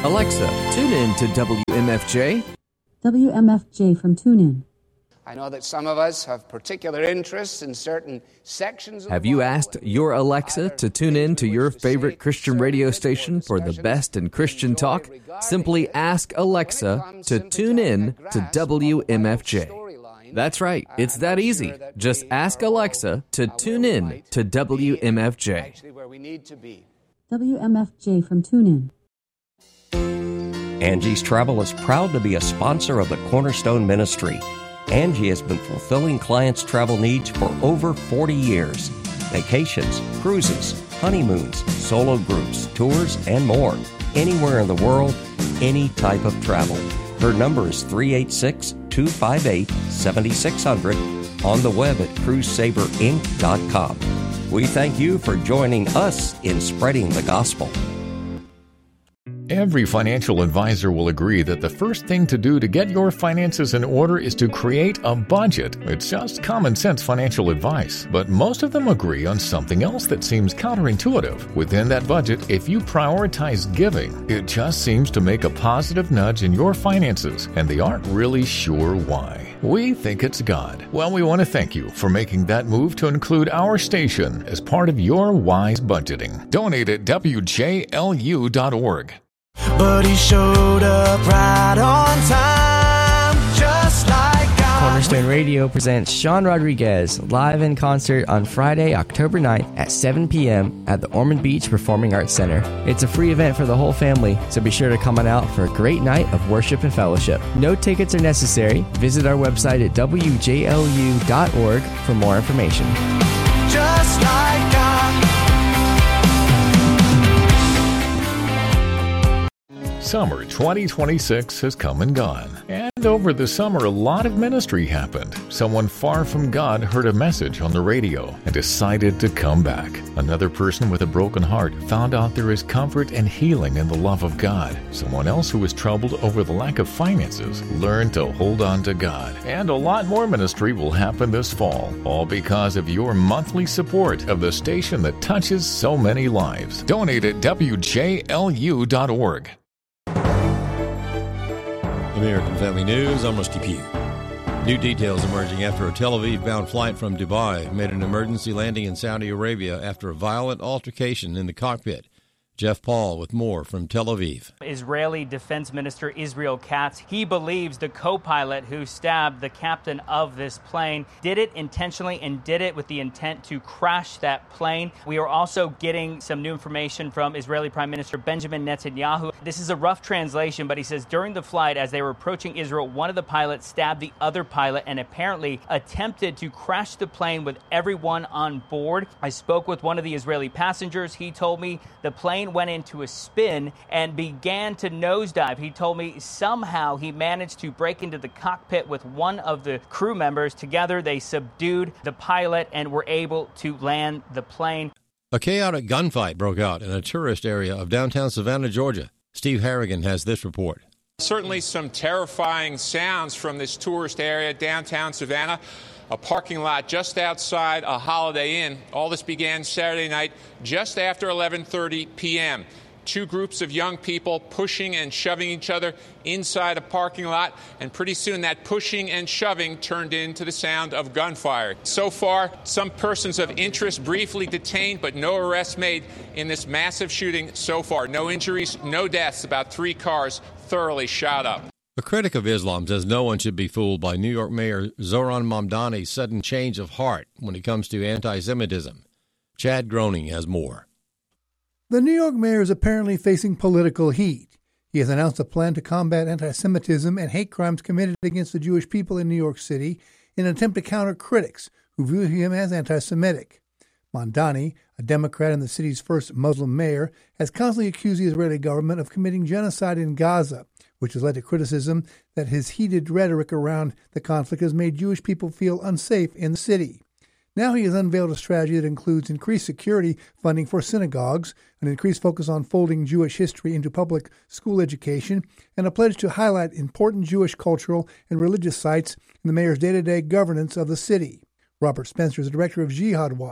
Alexa, tune in to WMFJ. WMFJ from TuneIn. I know that some of us have particular interests in certain sections of Have you asked your Alexa to tune in to your favorite Christian radio station for the best in Christian talk? Simply ask Alexa to tune in to WMFJ. That's right, it's that easy. Just ask Alexa to tune in to WMFJ. WMFJ from TuneIn. Angie's Travel is proud to be a sponsor of the Cornerstone Ministry. Angie has been fulfilling clients' travel needs for over 40 years. Vacations, cruises, honeymoons, solo groups, tours, and more. Anywhere in the world, any type of travel. Her number is 386-258-7600 on the web at cruisesaverinc.com. We thank you for joining us in spreading the gospel. Every financial advisor will agree that the first thing to do to get your finances in order is to create a budget. It's just common sense financial advice. But most of them agree on something else that seems counterintuitive. Within that budget, if you prioritize giving, it just seems to make a positive nudge in your finances, and they aren't really sure why. We think it's God. Well, we want to thank you for making that move to include our station as part of your wise budgeting. Donate at WJLU.org. But he showed up right on time, just like God. Cornerstone Radio presents Sean Rodriguez live in concert on Friday, October 9th at 7 p.m. at the Ormond Beach Performing Arts Center. It's a free event for the whole family, so be sure to come on out for a great night of worship and fellowship. No tickets are necessary. Visit our website at WJLU.org for more information. Just like God. Summer 2026 has come and gone. And over the summer, a lot of ministry happened. Someone far from God heard a message on the radio and decided to come back. Another person with a broken heart found out there is comfort and healing in the love of God. Someone else who was troubled over the lack of finances learned to hold on to God. And a lot more ministry will happen this fall, all because of your monthly support of the station that touches so many lives. Donate at WJLU.org. American Family News, I'm Rusty Pugh. New details emerging after a Tel Aviv-bound flight from Dubai made an emergency landing in Saudi Arabia after a violent altercation in the cockpit. Jeff Paul with more from Tel Aviv. Israeli Defense Minister Israel Katz, he believes the co-pilot who stabbed the captain of this plane did it intentionally and did it with the intent to crash that plane. We are also getting some new information from Israeli Prime Minister Benjamin Netanyahu. This is a rough translation, but he says during the flight, as they were approaching Israel, one of the pilots stabbed the other pilot and apparently attempted to crash the plane with everyone on board. I spoke with one of the Israeli passengers. He told me the plane went into a spin and began to nosedive. He told me somehow he managed to break into the cockpit with one of the crew members. Together, they subdued the pilot and were able to land the plane. A chaotic gunfight broke out in a tourist area of downtown Savannah, Georgia. Steve Harrigan has this report. Certainly some terrifying sounds from this tourist area, downtown Savannah. A parking lot just outside a Holiday Inn. All this began Saturday night just after 11:30 p.m. Two groups of young people pushing and shoving each other inside a parking lot, and pretty soon that pushing and shoving turned into the sound of gunfire. So far, some persons of interest briefly detained, but no arrests made in this massive shooting so far. No injuries, no deaths. About 3 cars thoroughly shot up. A critic of Islam says no one should be fooled by New York Mayor Zohran Mamdani's sudden change of heart when it comes to anti-Semitism. Chad Groening has more. The New York mayor is apparently facing political heat. He has announced a plan to combat anti-Semitism and hate crimes committed against the Jewish people in New York City in an attempt to counter critics who view him as anti-Semitic. Mamdani, a Democrat and the city's first Muslim mayor, has constantly accused the Israeli government of committing genocide in Gaza, which has led to criticism that his heated rhetoric around the conflict has made Jewish people feel unsafe in the city. Now he has unveiled a strategy that includes increased security funding for synagogues, an increased focus on folding Jewish history into public school education, and a pledge to highlight important Jewish cultural and religious sites in the mayor's day-to-day governance of the city. Robert Spencer is the director of Jihad Watch.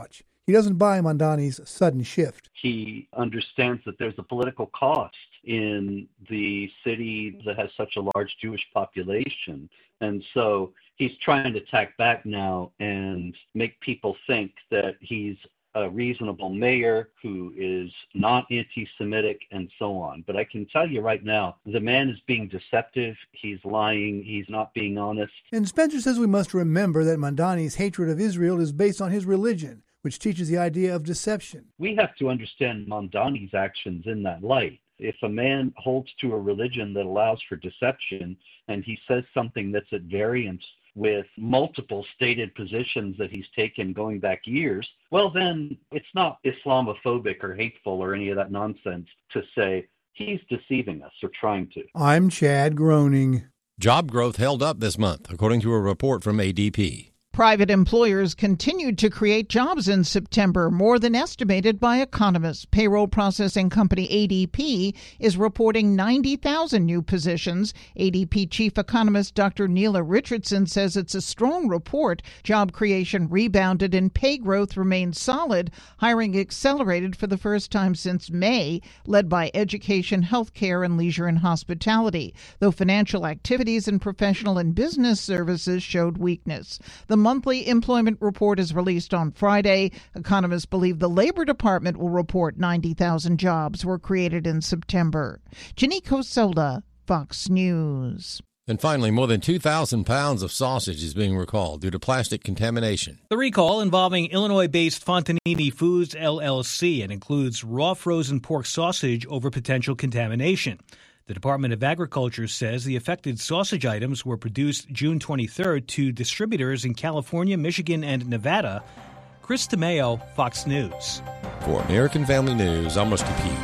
He doesn't buy Mamdani's sudden shift. He understands that there's a political cost in the city that has such a large Jewish population. And so he's trying to tack back now and make people think that he's a reasonable mayor who is not anti-Semitic and so on. But I can tell you right now, the man is being deceptive. He's lying. He's not being honest. And Spencer says we must remember that Mamdani's hatred of Israel is based on his religion, which teaches the idea of deception. We have to understand Mamdani's actions in that light. If a man holds to a religion that allows for deception and he says something that's at variance with multiple stated positions that he's taken going back years, well, then it's not Islamophobic or hateful or any of that nonsense to say he's deceiving us or trying to. I'm Chad Groening. Job growth held up this month, according to a report from ADP. Private employers continued to create jobs in September, more than estimated by economists. Payroll processing company ADP is reporting 90,000 new positions. ADP chief economist Dr. Neela Richardson says it's a strong report. Job creation rebounded and pay growth remained solid. Hiring accelerated for the first time since May, led by education, healthcare, and leisure and hospitality, though financial activities and professional and business services showed weakness. The monthly employment report is released on Friday. Economists believe the Labor Department will report 90,000 jobs were created in September. Janiko Sola, Fox News. And finally, more than 2,000 pounds of sausage is being recalled due to plastic contamination. The recall involving Illinois-based Fontanini Foods, LLC, and includes raw frozen pork sausage over potential contamination. The Department of Agriculture says the affected sausage items were produced June 23rd to distributors in California, Michigan, and Nevada. Chris DeMeo, Fox News. For American Family News, I'm Rusty Pugh.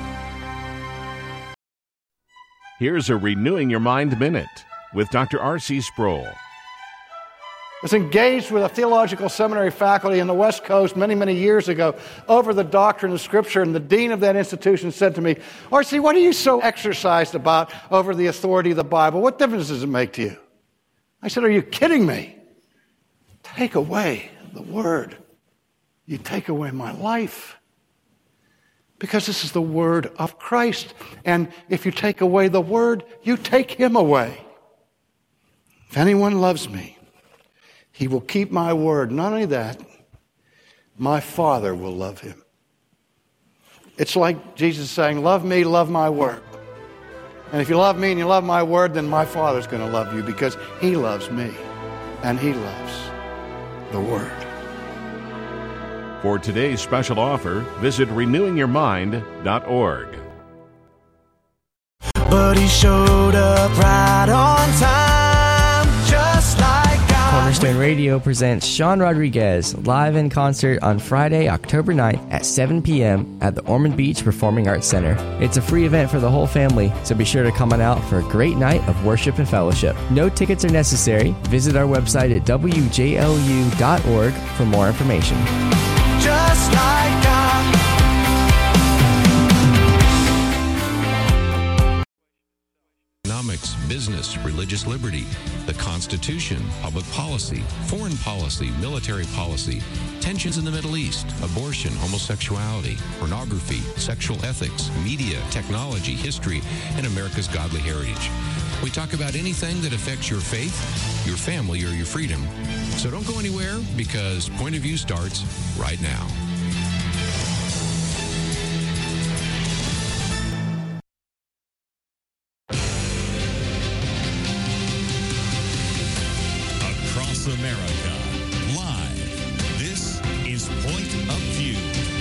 Here's a Renewing Your Mind Minute with Dr. R.C. Sproul. I was engaged with a theological seminary faculty in the West Coast many years ago over the doctrine of Scripture, and the dean of that institution said to me, R.C., what are you so exercised about over the authority of the Bible? What difference does it make to you? I said, are you kidding me? Take away the Word. You take away my life. Because this is the Word of Christ. And if you take away the Word, you take Him away. If anyone loves me, he will keep my word. Not only that, my Father will love him. It's like Jesus saying, love me, love my word. And if you love me and you love my word, then my Father's going to love you because He loves me and He loves the Word. For today's special offer, visit renewingyourmind.org. But He showed up right on time, just like Cornerstone Radio presents Sean Rodriguez live in concert on Friday, October 9th at 7 p.m. at the Ormond Beach Performing Arts Center. It's a free event for the whole family, so be sure to come on out for a great night of worship and fellowship. No tickets are necessary. Visit our website at wjlu.org for more information. Just like God. Economics, business, religious liberty, the Constitution, public policy, foreign policy, military policy, tensions in the Middle East, abortion, homosexuality, pornography, sexual ethics, media, technology, history, and America's godly heritage. We talk about anything that affects your faith, your family, or your freedom. So don't go anywhere because Point of View starts right now. America, live. This is Point of View.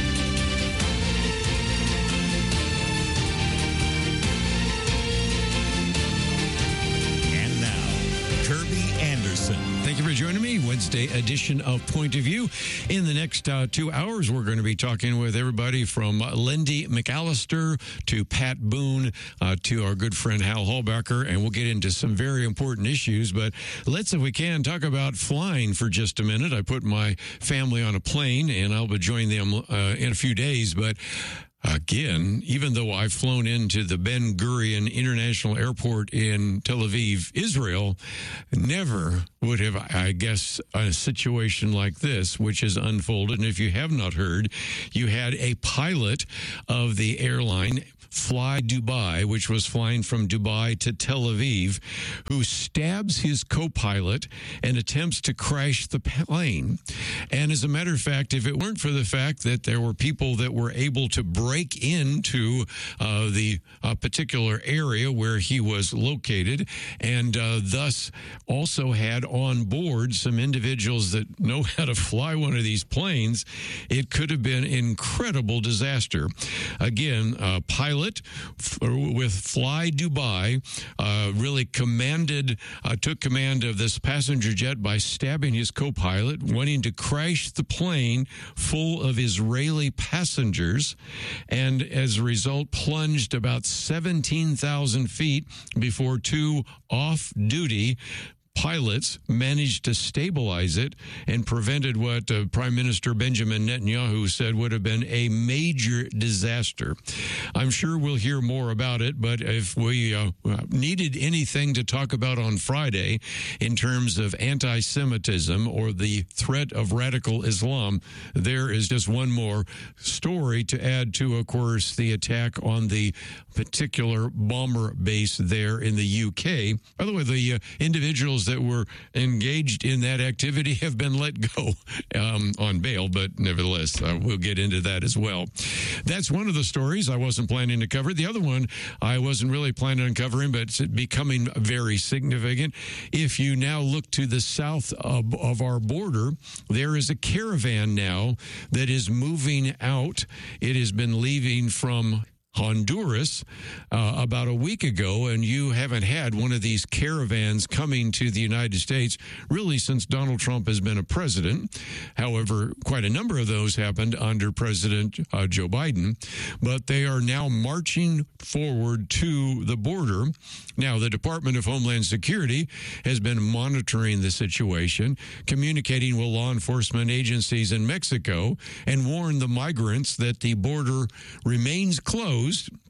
And now, Kirby Anderson. Thank you for joining me. Wednesday edition of Point of View. In the next 2 hours, we're going to be talking with everybody from Lindy McAllister to Pat Boone to our good friend Hal Hallbacker, and we'll get into some very important issues. But let's, if we can, talk about flying for just a minute. I put my family on a plane, and I'll be joining them in a few days. But again, even though I've flown into the Ben Gurion International Airport in Tel Aviv, Israel, never would have, I guess, a situation like this, which has unfolded. And if you have not heard, you had a pilot of the airline Fly Dubai, which was flying from Dubai to Tel Aviv, who stabs his co-pilot and attempts to crash the plane. And as a matter of fact, if it weren't for the fact that there were people that were able to break into the particular area where he was located, and thus also had on board some individuals that know how to fly one of these planes, it could have been an incredible disaster. Again, pilot with Fly Dubai really took command of this passenger jet by stabbing his co-pilot, wanting to crash the plane full of Israeli passengers, and as a result plunged about 17,000 feet before two off-duty pilots managed to stabilize it and prevented what Prime Minister Benjamin Netanyahu said would have been a major disaster. I'm sure we'll hear more about it, but if we needed anything to talk about on Friday in terms of anti-Semitism or the threat of radical Islam, there is just one more story to add to, of course, the attack on the particular bomber base there in the UK. By the way, the individuals that were engaged in that activity have been let go on bail, but nevertheless, we'll get into that as well. That's one of the stories I wasn't planning to cover. The other one I wasn't really planning on covering, but it's becoming very significant. If you now look to the south of our border, there is a caravan now that is moving out. It has been leaving from Honduras about a week ago, and you haven't had one of these caravans coming to the United States really since Donald Trump has been a president. However, quite a number of those happened under President Joe Biden, but they are now marching forward to the border. Now, the Department of Homeland Security has been monitoring the situation, communicating with law enforcement agencies in Mexico, and warned the migrants that the border remains closed,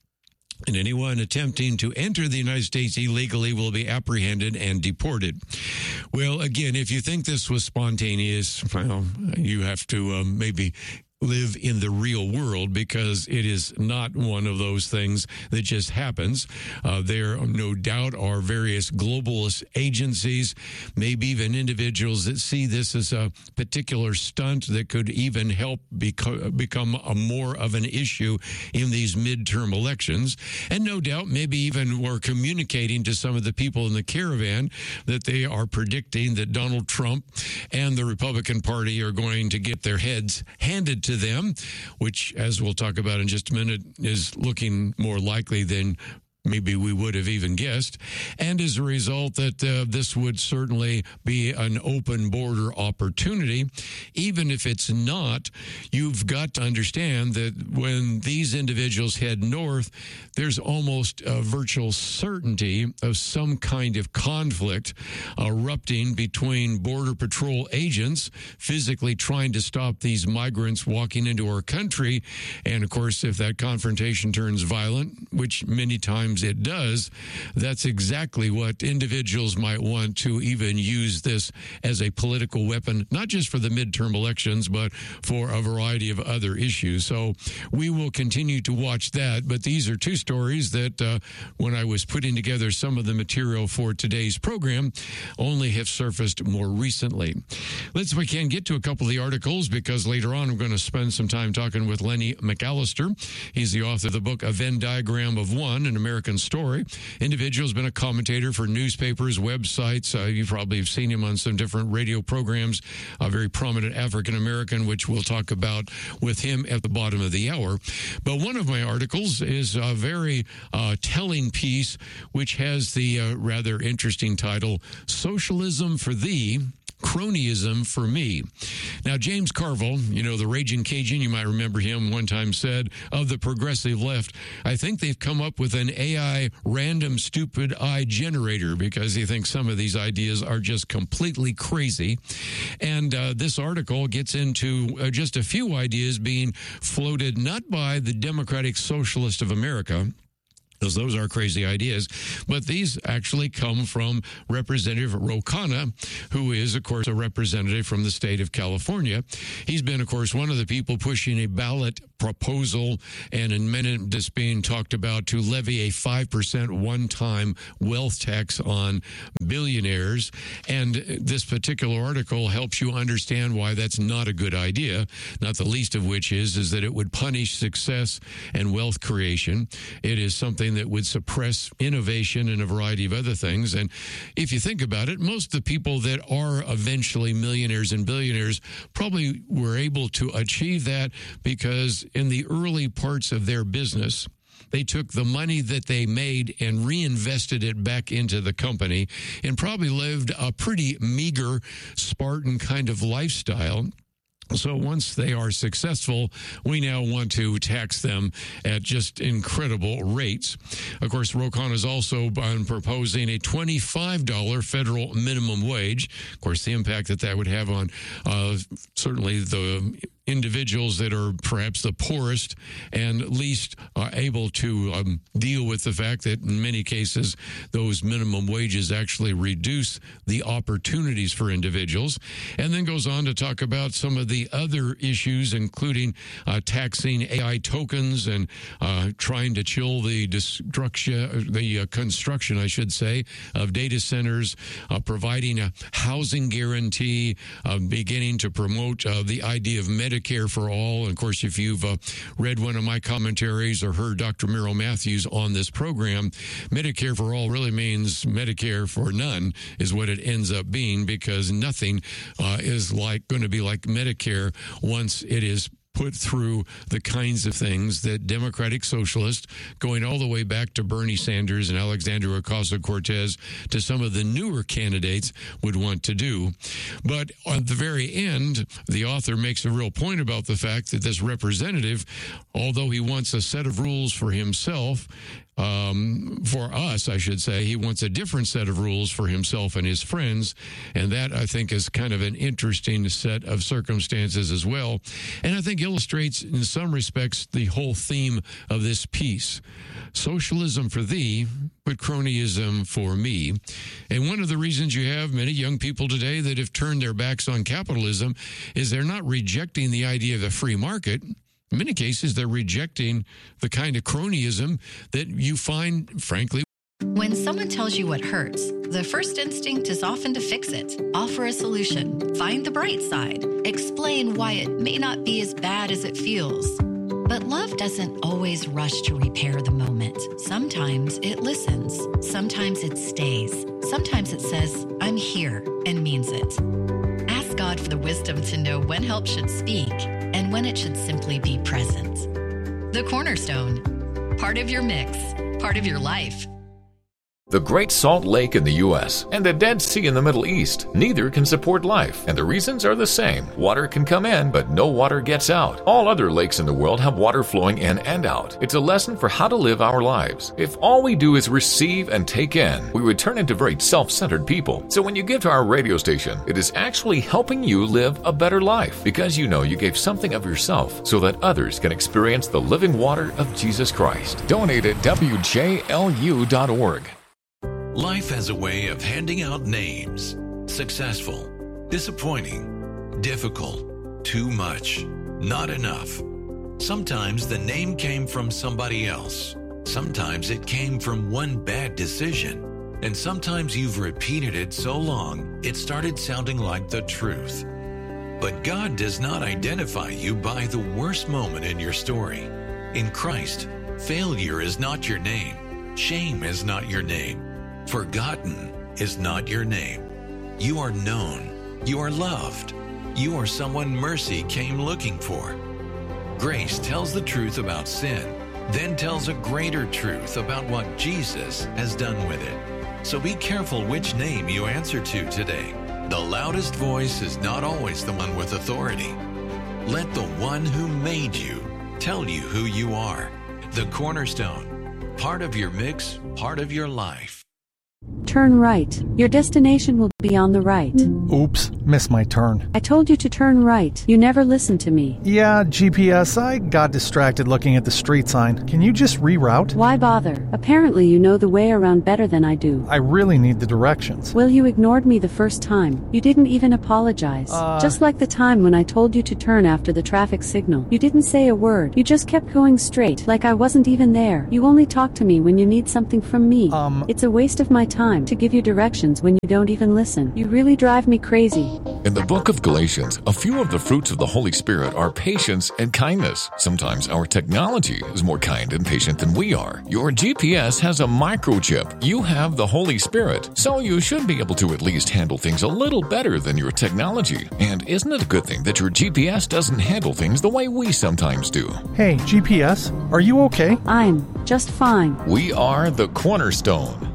and anyone attempting to enter the United States illegally will be apprehended and deported. Well, again, if you think this was spontaneous, well, you have to maybe live in the real world, because it is not one of those things that just happens. There, no doubt, are various globalist agencies, maybe even individuals that see this as a particular stunt that could even help become more of an issue in these midterm elections. And no doubt, maybe even we're communicating to some of the people in the caravan that they are predicting that Donald Trump and the Republican Party are going to get their heads handed to them, which, as we'll talk about in just a minute, is looking more likely than maybe we would have even guessed. And as a result, that this would certainly be an open border opportunity. Even if it's not, you've got to understand that when these individuals head north, there's almost a virtual certainty of some kind of conflict erupting between Border Patrol agents physically trying to stop these migrants walking into our country. And of course, if that confrontation turns violent, which many times it does, that's exactly what individuals might want to even use this as a political weapon, not just for the midterm elections, but for a variety of other issues. So we will continue to watch that. But these are two stories that when I was putting together some of the material for today's program, only have surfaced more recently. We can get to a couple of the articles, because later on I'm going to spend some time talking with Lenny McAllister. He's the author of the book A Venn Diagram of One, an American Story. Individual's been a commentator for newspapers, websites. You probably have seen him on some different radio programs. A very prominent African American, which we'll talk about with him at the bottom of the hour. But one of my articles is a very telling piece, which has the rather interesting title, Socialism for Thee, Cronyism for Me. Now, James Carville, the Raging Cajun, you might remember him, one time said of the progressive left, I think they've come up with an AI random stupid eye generator, because he thinks some of these ideas are just completely crazy. And this article gets into just a few ideas being floated not by the Democratic Socialist of America, Those are crazy ideas. But these actually come from Representative Ro Khanna, who is, of course, a representative from the state of California. He's been, of course, one of the people pushing a ballot proposal and an amendment that's being talked about to levy a 5% one-time wealth tax on billionaires. And this particular article helps you understand why that's not a good idea, not the least of which is that it would punish success and wealth creation. It is something that would suppress innovation and a variety of other things. And if you think about it, most of the people that are eventually millionaires and billionaires probably were able to achieve that because in the early parts of their business, they took the money that they made and reinvested it back into the company and probably lived a pretty meager, Spartan kind of lifestyle. So once they are successful, we now want to tax them at just incredible rates. Of course, Ro Khanna is also proposing a $25 federal minimum wage. Of course, the impact that would have on certainly the individuals that are perhaps the poorest and least able to deal with the fact that in many cases those minimum wages actually reduce the opportunities for individuals. And then goes on to talk about some of the other issues, including taxing AI tokens and trying to chill the construction, I should say, of data centers, providing a housing guarantee, beginning to promote the idea of Medicare for all. And of course, if you've read one of my commentaries or heard Dr. Merrill Matthews on this program, Medicare for all really means Medicare for none is what it ends up being, because nothing is going to be like Medicare once it is put through the kinds of things that Democratic Socialists, going all the way back to Bernie Sanders and Alexandria Ocasio-Cortez, to some of the newer candidates would want to do. But at the very end, the author makes a real point about the fact that this representative, although he wants a set of rules for himself, for us, I should say, he wants a different set of rules for himself and his friends. And that, I think, is kind of an interesting set of circumstances as well. And I think illustrates, in some respects, the whole theme of this piece. Socialism for thee, but cronyism for me. And one of the reasons you have many young people today that have turned their backs on capitalism is they're not rejecting the idea of the free market. In many cases, they're rejecting the kind of cronyism that you find, frankly. When someone tells you what hurts, the first instinct is often to fix it, offer a solution, find the bright side, explain why it may not be as bad as it feels. But love doesn't always rush to repair the moment. Sometimes it listens. Sometimes it stays. Sometimes it says, I'm here, and means it. Ask God for the wisdom to know when help should speak and when it should simply be present. The Cornerstone. Part of your mix, part of your life. The Great Salt Lake in the U.S. and the Dead Sea in the Middle East, neither can support life, and the reasons are the same. Water can come in, but no water gets out. All other lakes in the world have water flowing in and out. It's a lesson for how to live our lives. If all we do is receive and take in, we would turn into very self-centered people. So when you give to our radio station, it is actually helping you live a better life, because you know you gave something of yourself so that others can experience the living water of Jesus Christ. Donate at WJLU.org. Life has a way of handing out names. Successful, disappointing, difficult, too much, not enough. Sometimes the name came from somebody else. Sometimes it came from one bad decision. And sometimes you've repeated it so long, it started sounding like the truth. But God does not identify you by the worst moment in your story. In Christ, failure is not your name. Shame is not your name. Forgotten is not your name. You are known. You are loved. You are someone mercy came looking for. Grace tells the truth about sin, then tells a greater truth about what Jesus has done with it. So be careful which name you answer to today. The loudest voice is not always the one with authority. Let the one who made you tell you who you are. The Cornerstone. Part of your mix, part of your life. Turn right. Your destination will be on the right. Oops, missed my turn. I told you to turn right. You never listened to me. Yeah, GPS, I got distracted looking at the street sign. Can you just reroute? Why bother? Apparently you know the way around better than I do. I really need the directions. Well, you ignored me the first time. You didn't even apologize. Just like the time when I told you to turn after the traffic signal. You didn't say a word. You just kept going straight, like I wasn't even there. You only talk to me when you need something from me. It's a waste of my time to give you directions when you don't even listen. You really drive me crazy. In the book of Galatians, a few of the fruits of the Holy Spirit are patience and kindness. Sometimes our technology is more kind and patient than we are. Your GPS has a microchip. You have the Holy Spirit, so you should be able to at least handle things a little better than your technology. And isn't it a good thing that your GPS doesn't handle things the way we sometimes do? Hey, GPS, are you okay? I'm just fine. We are the Cornerstone.